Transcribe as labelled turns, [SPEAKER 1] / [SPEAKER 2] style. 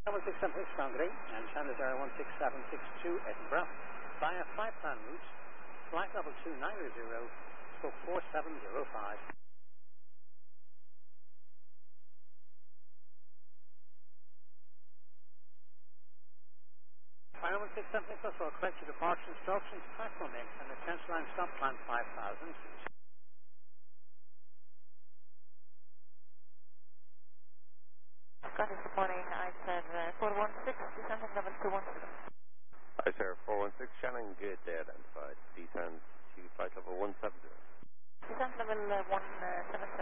[SPEAKER 1] 167 Hungary and Channel 16762 Edinburgh via flight plan route, flight level 290, stroke 4705. Fire 167 plus for correct departure instructions, platform X and the transfer line stop plan 5000.
[SPEAKER 2] Scottish, good morning. I said 416, descending level 217.
[SPEAKER 3] Hi, sir. 416 Shannon, gate day identified. Descent to flight level 170.
[SPEAKER 2] Descent level 170.